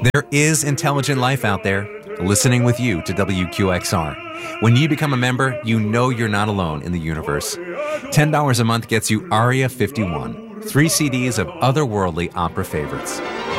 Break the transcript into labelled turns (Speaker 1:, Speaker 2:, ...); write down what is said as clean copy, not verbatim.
Speaker 1: There is intelligent life out there, listening with you to WQXR. When you become a member, you know you're not alone in the universe. $10 a month gets you Aria 51, 3 CDs of otherworldly opera favorites.